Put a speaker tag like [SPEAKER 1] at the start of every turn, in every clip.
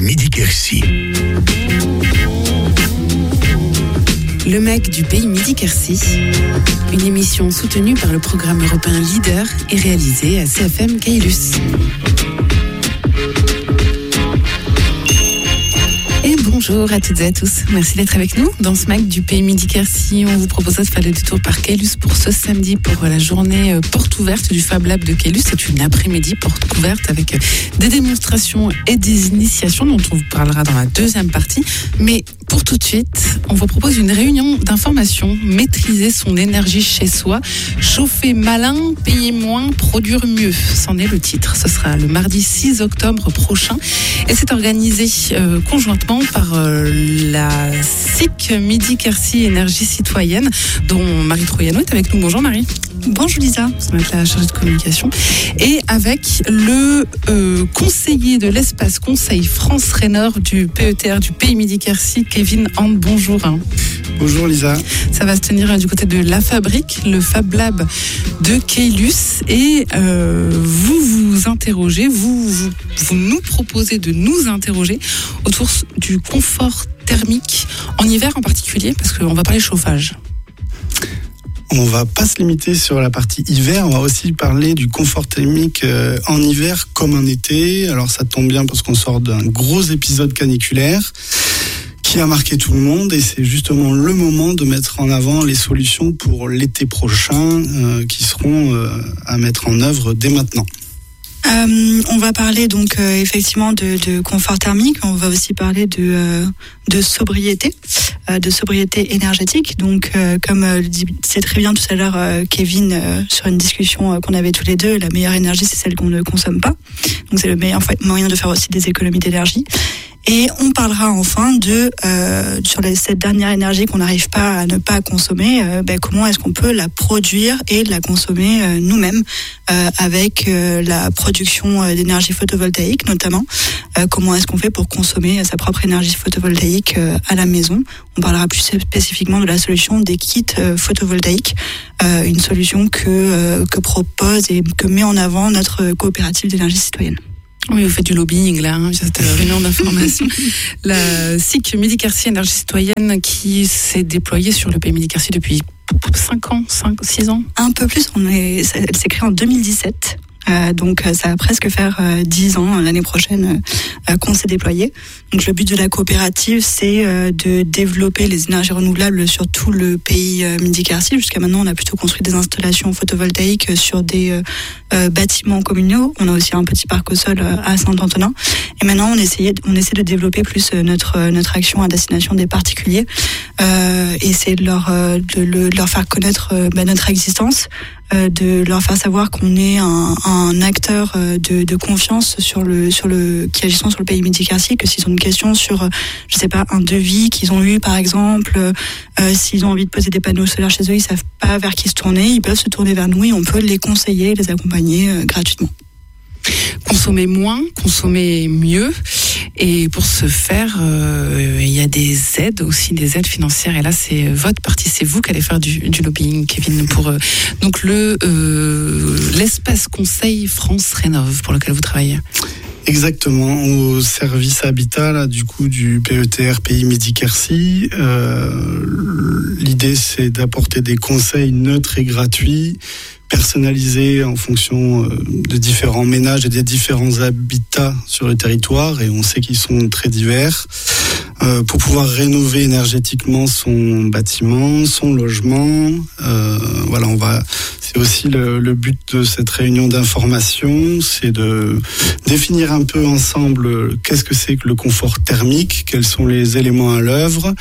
[SPEAKER 1] Midi-Quercy.
[SPEAKER 2] Le MAC du Pays Midi-Quercy, une émission soutenue par le programme européen Leader et réalisée à CFM Caylus. Et bonjour à toutes et à tous. Merci d'être avec nous dans ce MAC du Pays Midi-Quercy. On vous propose de faire le détour par Caylus pour ce samedi pour la journée porte ouverte du Fab Lab de Caylus. C'est une après-midi porte ouverte avec des démonstrations et des initiations dont on vous parlera dans la deuxième partie. Mais pour tout de suite, on vous propose une réunion d'information. Maîtriser son énergie chez soi, chauffer malin, payer moins, produire mieux. C'en est le titre. Ce sera le mardi 6 octobre prochain et c'est organisé conjointement par la SIC Midi-Quercy Énergie Citoyenne, dont Marie Troiano est avec nous. Bonjour Marie.
[SPEAKER 3] Bonjour Lisa.
[SPEAKER 2] Ça va être la chargée de communication. Et avec le conseiller de l'espace conseil France Rénov du PETR du Pays Midi-Quercy, Kevin Hand. Bonjour.
[SPEAKER 4] Bonjour Lisa.
[SPEAKER 2] Ça va se tenir du côté de La Fabrique, le Fab Lab de Caylus. Et vous interrogez, vous nous proposez de nous interroger autour du confort thermique en hiver en particulier, parce qu'on va parler chauffage.
[SPEAKER 4] On va pas se limiter sur la partie hiver, on va aussi parler du confort thermique en hiver comme en été. Alors ça tombe bien parce qu'on sort d'un gros épisode caniculaire qui a marqué tout le monde et c'est justement le moment de mettre en avant les solutions pour l'été prochain qui seront à mettre en œuvre dès maintenant.
[SPEAKER 3] On va parler donc effectivement de confort thermique, on va aussi parler de sobriété énergétique. Donc comme c'est très bien tout à l'heure Kevin sur une discussion qu'on avait tous les deux, la meilleure énergie c'est celle qu'on ne consomme pas. Donc c'est le meilleur moyen de faire aussi des économies d'énergie. Et on parlera enfin sur cette dernière énergie qu'on n'arrive pas à ne pas consommer, comment est-ce qu'on peut la produire et la consommer nous-mêmes avec la production d'énergie photovoltaïque notamment. Comment est-ce qu'on fait pour consommer sa propre énergie photovoltaïque à la maison. On parlera plus spécifiquement de la solution des kits photovoltaïques, une solution que propose et que met en avant notre coopérative d'énergie citoyenne.
[SPEAKER 2] Oui, vous faites du lobbying là, cette réunion d'information. La SIC Midi-Quercy Énergie Citoyenne qui s'est déployée sur le Pays Midi-Quercy depuis 6 ans.
[SPEAKER 3] Un peu plus, elle s'est créée en 2017. Donc ça va presque faire 10 ans l'année prochaine qu'on s'est déployé. Donc le but de la coopérative c'est de développer les énergies renouvelables sur tout le pays Midi-Quercy. Jusqu'à maintenant on a plutôt construit des installations photovoltaïques sur des bâtiments communaux. On a aussi un petit parc au sol à Saint-Antonin. Et maintenant on essaie de développer plus notre action à destination des particuliers et c'est de leur faire connaître notre existence, de leur faire savoir qu'on est un acteur de confiance qui agissant sur le Pays Midi-Quercy, que s'ils ont une question sur, je sais pas, un devis qu'ils ont eu par exemple, s'ils ont envie de poser des panneaux solaires chez eux, ils savent pas vers qui se tourner, ils peuvent se tourner vers nous et on peut les conseiller, les accompagner gratuitement.
[SPEAKER 2] Consommer moins, consommer mieux. Et pour ce faire, il y a des aides aussi, des aides financières. Et là, c'est votre partie, c'est vous qui allez faire du lobbying, Kevin, pour donc l'espace conseil France Rénov pour lequel vous travaillez.
[SPEAKER 4] Exactement, au service habitat là, du PETR Pays Midi-Quercy. L'idée c'est d'apporter des conseils neutres et gratuits, personnalisés en fonction de différents ménages et des différents habitats sur le territoire, et on sait qu'ils sont très divers, pour pouvoir rénover énergétiquement son bâtiment, son logement. C'est aussi le but de cette réunion d'information, c'est de définir un peu ensemble qu'est-ce que c'est que le confort thermique, quels sont les éléments à l'œuvre,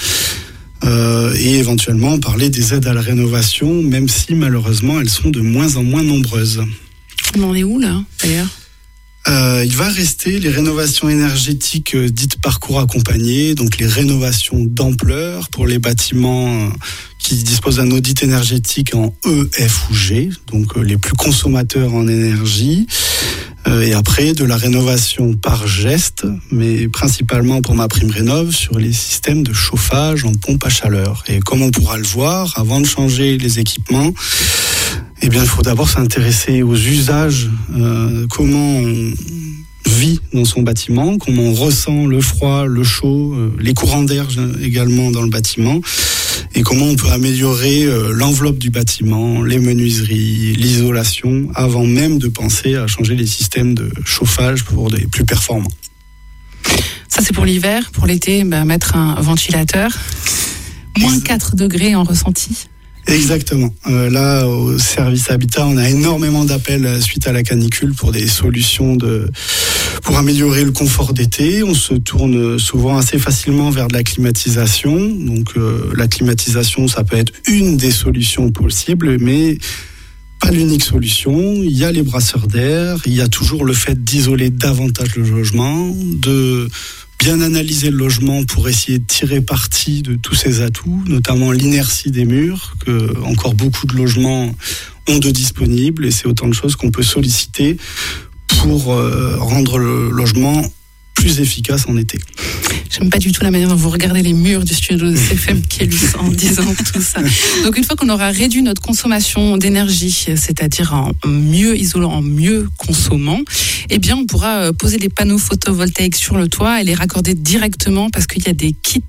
[SPEAKER 4] et éventuellement parler des aides à la rénovation, même si malheureusement elles sont de moins en moins nombreuses.
[SPEAKER 2] On en est où là d'ailleurs ?
[SPEAKER 4] Il va rester les rénovations énergétiques dites parcours accompagné, donc les rénovations d'ampleur pour les bâtiments qui disposent d'un audit énergétique en E, F ou G, donc les plus consommateurs en énergie. Et après, de la rénovation par geste, mais principalement pour MaPrimeRénov' sur les systèmes de chauffage en pompe à chaleur. Et comme on pourra le voir, avant de changer les équipements, eh bien, il faut d'abord s'intéresser aux usages, comment on vit dans son bâtiment, comment on ressent le froid, le chaud, les courants d'air également dans le bâtiment, et comment on peut améliorer l'enveloppe du bâtiment, les menuiseries, l'isolation, avant même de penser à changer les systèmes de chauffage pour des plus performants.
[SPEAKER 2] Ça, c'est pour l'hiver. Pour l'été, mettre un ventilateur. Moins 4 degrés en ressenti.
[SPEAKER 4] Exactement. Là, au service Habitat, on a énormément d'appels suite à la canicule pour des solutions pour améliorer le confort d'été. On se tourne souvent assez facilement vers de la climatisation. Donc, la climatisation, ça peut être une des solutions possibles, mais pas l'unique solution. Il y a les brasseurs d'air. Il y a toujours le fait d'isoler davantage le logement, de bien analyser le logement pour essayer de tirer parti de tous ses atouts, notamment l'inertie des murs, que encore beaucoup de logements ont de disponibles, et c'est autant de choses qu'on peut solliciter pour rendre le logement plus efficace en été.
[SPEAKER 2] J'aime pas du tout la manière dont vous regardez les murs du studio de CFM Caylus en disant tout ça. Donc une fois qu'on aura réduit notre consommation d'énergie, c'est-à-dire en mieux isolant, en mieux consommant, eh bien on pourra poser des panneaux photovoltaïques sur le toit et les raccorder directement, parce qu'il y a des kits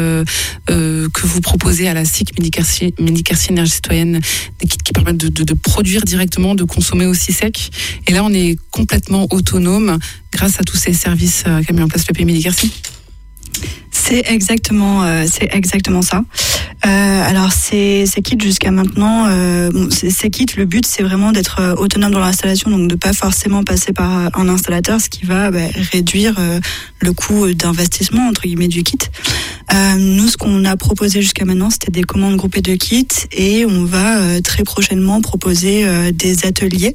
[SPEAKER 2] que vous proposez à la SIC Midi-Quartier Énergie Citoyenne, des kits qui permettent de produire directement, de consommer aussi sec. Et là on est complètement autonome grâce à tous ces services qu'a mis en place le pays Midi-Quartier.
[SPEAKER 3] C'est exactement ça. Alors ces kits jusqu'à maintenant, ces kits, le but c'est vraiment d'être autonome dans l'installation, donc de pas forcément passer par un installateur, ce qui va réduire le coût d'investissement entre guillemets du kit. Nous, ce qu'on a proposé jusqu'à maintenant, c'était des commandes groupées de kits, et on va très prochainement proposer des ateliers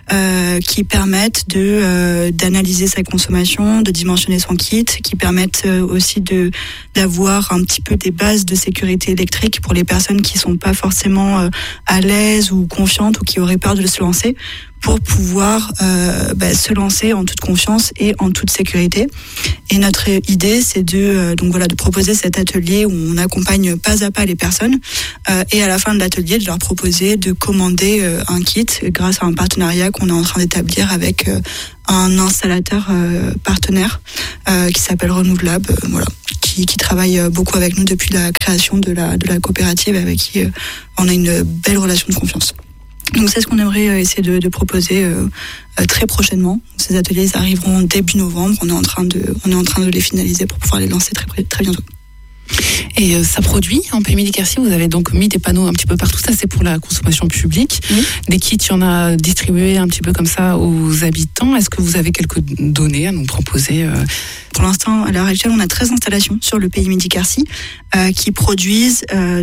[SPEAKER 3] qui permettent d'analyser sa consommation, de dimensionner son kit, qui permettent aussi d'avoir un petit peu des bases de sécurité électrique pour les personnes qui sont pas forcément à l'aise ou confiantes, ou qui auraient peur de se lancer, pour pouvoir se lancer en toute confiance et en toute sécurité. Et notre idée, c'est de proposer cet atelier où on accompagne pas à pas les personnes, et à la fin de l'atelier, de leur proposer de commander un kit grâce à un partenariat qu'on est en train d'établir avec un installateur partenaire qui s'appelle Renouvelable, qui travaille beaucoup avec nous depuis la création de la coopérative, avec qui on a une belle relation de confiance. Donc c'est ce qu'on aimerait essayer de proposer très prochainement. Ces ateliers, ils arriveront début novembre. On est en train de les finaliser pour pouvoir les lancer très bientôt.
[SPEAKER 2] Et ça produit en pays Midi-Quartier. Vous avez donc mis des panneaux un petit peu partout. Ça, c'est pour la consommation publique. Oui. Des kits, il y en a distribués un petit peu comme ça aux habitants. Est-ce que vous avez quelques données à nous proposer?
[SPEAKER 3] Pour l'instant, à l'heure actuelle, on a 13 installations sur le pays Midi-Quartier qui produisent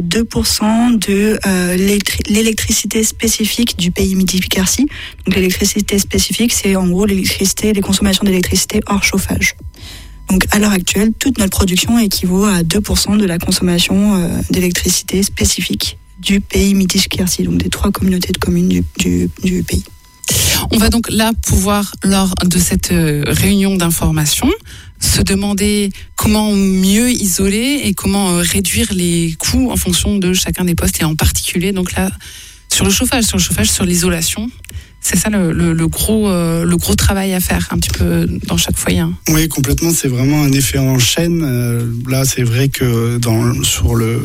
[SPEAKER 3] 2% de l'électricité spécifique du pays Midi-Quartier. Donc l'électricité spécifique, c'est en gros les consommations d'électricité hors chauffage. Donc à l'heure actuelle, toute notre production équivaut à 2% de la consommation d'électricité spécifique du pays Midi-Quartier, donc des 3 communautés de communes du pays.
[SPEAKER 2] On va donc là pouvoir, lors de cette réunion d'information, se demander comment mieux isoler et comment réduire les coûts en fonction de chacun des postes, et en particulier donc là sur le chauffage, sur l'isolation. C'est ça le gros travail à faire un petit peu dans chaque foyer.
[SPEAKER 4] Oui, complètement. C'est vraiment un effet en chaîne. Là, c'est vrai que sur le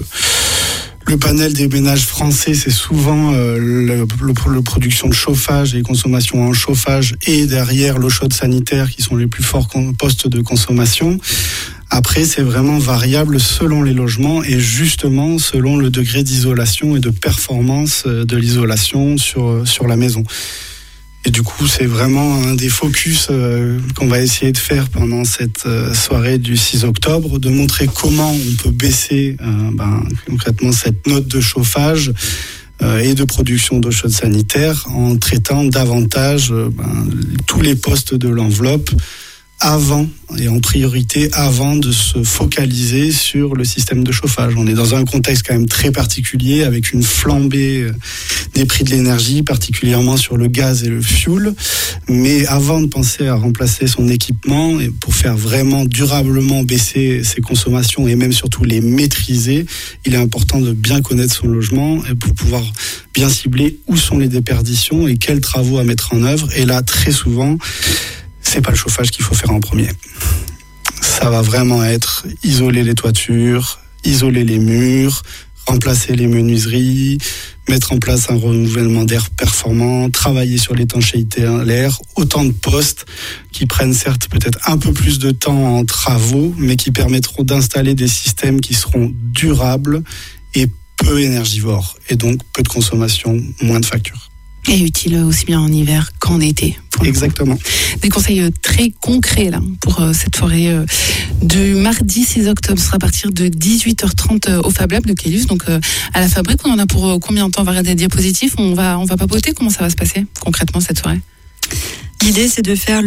[SPEAKER 4] panel des ménages français, c'est souvent la production de chauffage et les consommations en chauffage, et derrière l'eau chaude sanitaire qui sont les plus forts postes de consommation. Après, c'est vraiment variable selon les logements, et justement selon le degré d'isolation et de performance de l'isolation sur la maison. Et du coup, c'est vraiment un des focus qu'on va essayer de faire pendant cette soirée du 6 octobre, de montrer comment on peut baisser concrètement cette note de chauffage et de production d'eau chaude sanitaire en traitant davantage tous les postes de l'enveloppe avant, et en priorité avant de se focaliser sur le système de chauffage. On est dans un contexte quand même très particulier, avec une flambée des prix de l'énergie, particulièrement sur le gaz et le fioul. Mais avant de penser à remplacer son équipement, et pour faire vraiment durablement baisser ses consommations et même surtout les maîtriser, il est important de bien connaître son logement, et pour pouvoir bien cibler où sont les déperditions et quels travaux à mettre en œuvre. Et là, très souvent, c'est pas le chauffage qu'il faut faire en premier. Ça va vraiment être isoler les toitures, isoler les murs, remplacer les menuiseries, mettre en place un renouvellement d'air performant, travailler sur l'étanchéité à l'air, autant de postes qui prennent certes peut-être un peu plus de temps en travaux, mais qui permettront d'installer des systèmes qui seront durables et peu énergivores, et donc peu de consommation, moins de factures.
[SPEAKER 2] Et utile aussi bien en hiver qu'en été.
[SPEAKER 4] Exactement.
[SPEAKER 2] Des conseils très concrets là pour cette soirée de mardi 6 octobre. Ce sera à partir de 18h30 au Fab Lab de Caylus, donc à la fabrique. On en a pour combien de temps? On va regarder des diapositifs, on va papoter. Comment ça va se passer concrètement cette soirée?
[SPEAKER 3] L'idée, c'est de faire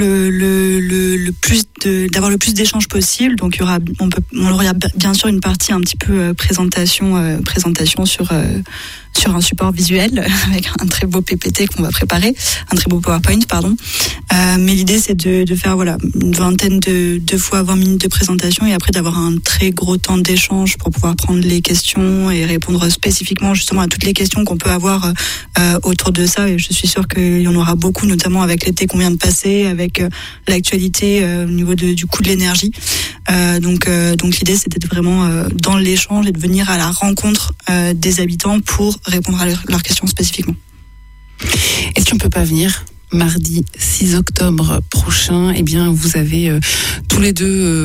[SPEAKER 3] d'avoir le plus d'échanges possible. Donc, on aura bien sûr une partie un petit peu présentation sur un support visuel avec un très beau PPT qu'on va préparer, un très beau PowerPoint, pardon. Mais l'idée, c'est de faire une vingtaine de fois 20 minutes de présentation et après d'avoir un très gros temps d'échange pour pouvoir prendre les questions et répondre spécifiquement justement à toutes les questions qu'on peut avoir autour de ça. Et je suis sûre qu'il y en aura beaucoup, notamment avec l'été qu'on vient de passer, avec l'actualité au niveau du coût de l'énergie. Donc l'idée, c'est d'être vraiment dans l'échange et de venir à la rencontre des habitants pour répondre à leurs questions spécifiquement.
[SPEAKER 2] Est-ce qu'on ne peut pas venir mardi 6 octobre prochain? Eh bien, vous avez tous les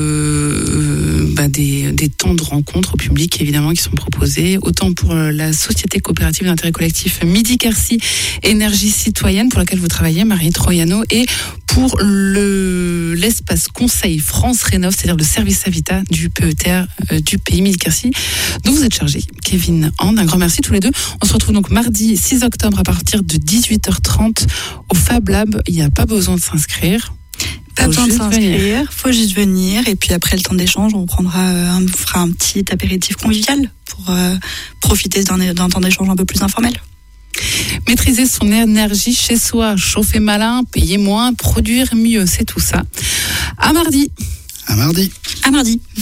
[SPEAKER 2] deux des temps de rencontre au public, évidemment, qui sont proposés. Autant pour la société coopérative d'intérêt collectif Midi-Quercy Énergie Citoyenne, pour laquelle vous travaillez, Marie Troiano, et pour l'espace conseil France Rénov', c'est-à-dire le service Habitat du PETR du pays Midi-Quercy, dont vous êtes chargé, Kevin Hand. Un grand merci tous les deux. On se retrouve donc mardi 6 octobre à partir de 18h30 au Fab Lab. Il n'y a pas besoin de s'inscrire.
[SPEAKER 3] Pas besoin de s'inscrire, faut juste venir. Et puis après le temps d'échange, on fera un petit apéritif convivial pour profiter d'un temps d'échange un peu plus informel.
[SPEAKER 2] Maîtriser son énergie chez soi, chauffer malin, payer moins, produire mieux, c'est tout ça. À mardi.
[SPEAKER 4] À mardi.
[SPEAKER 3] À mardi.